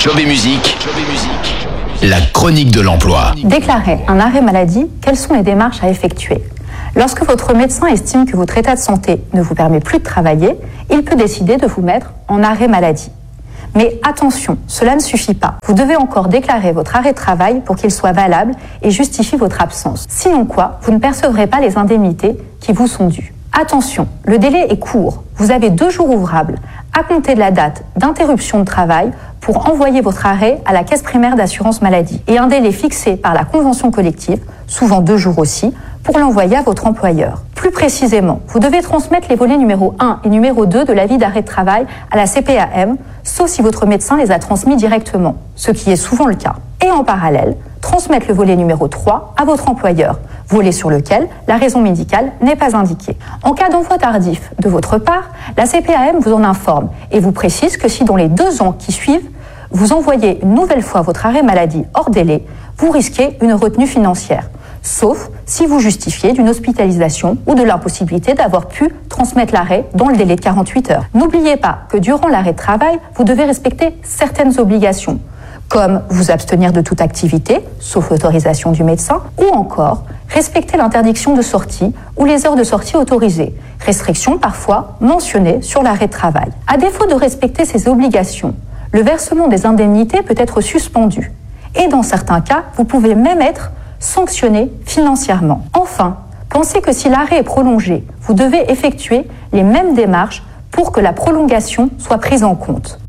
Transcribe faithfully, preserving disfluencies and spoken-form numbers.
Job et musique, la chronique de l'emploi. Déclarer un arrêt maladie, quelles sont les démarches à effectuer ? Lorsque votre médecin estime que votre état de santé ne vous permet plus de travailler, il peut décider de vous mettre en arrêt maladie. Mais attention, cela ne suffit pas. Vous devez encore déclarer votre arrêt de travail pour qu'il soit valable et justifie votre absence. Sinon quoi, vous ne percevrez pas les indemnités qui vous sont dues. Attention, le délai est court. Vous avez deux jours ouvrables à compter de la date d'interruption de travail pour envoyer votre arrêt à la caisse primaire d'assurance maladie et un délai fixé par la convention collective, souvent deux jours aussi, pour l'envoyer à votre employeur. Plus précisément, vous devez transmettre les volets numéro un et numéro deux de l'avis d'arrêt de travail à la C P A M, sauf si votre médecin les a transmis directement, ce qui est souvent le cas. Et en parallèle, transmettre le volet numéro trois à votre employeur, volet sur lequel la raison médicale n'est pas indiquée. En cas d'envoi tardif de votre part, la C P A M vous en informe et vous précise que si dans les deux ans qui suivent, vous envoyez une nouvelle fois votre arrêt maladie hors délai, vous risquez une retenue financière, sauf si vous justifiez d'une hospitalisation ou de l'impossibilité d'avoir pu transmettre l'arrêt dans le délai de quarante-huit heures. N'oubliez pas que durant l'arrêt de travail, vous devez respecter certaines obligations, comme vous abstenir de toute activité, sauf autorisation du médecin, ou encore respecter l'interdiction de sortie ou les heures de sortie autorisées, restrictions parfois mentionnées sur l'arrêt de travail. À défaut de respecter ces obligations, le versement des indemnités peut être suspendu. Et dans certains cas, vous pouvez même être sanctionné financièrement. Enfin, pensez que si l'arrêt est prolongé, vous devez effectuer les mêmes démarches pour que la prolongation soit prise en compte.